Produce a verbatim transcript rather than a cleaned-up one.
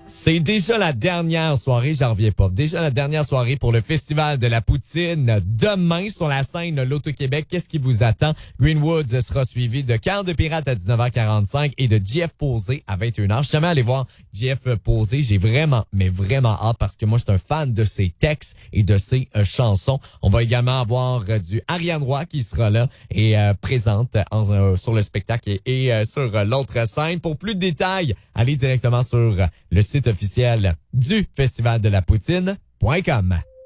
C'est déjà la dernière soirée, j'en reviens pas. Déjà la dernière soirée pour le Festival de la Poutine. Demain, sur la scène L'Auto-Québec, qu'est-ce qui vous attend? Greenwoods sera suivi de Cœur de Pirate à dix-neuf heures quarante-cinq et de Jeff Posé à vingt et une heures. Je suis jamais allé voir Jeff Posé. J'ai vraiment, mais vraiment hâte parce que moi, je suis un fan de ses textes et de ses euh, chansons. On va également avoir euh, du Ariane Roy qui sera là et euh, présente en, euh, sur le spectacle et, et euh, sur euh, l'autre scène. Pour plus de détails, allez directement sur euh, le site officiel du Festival de la Poutine point com.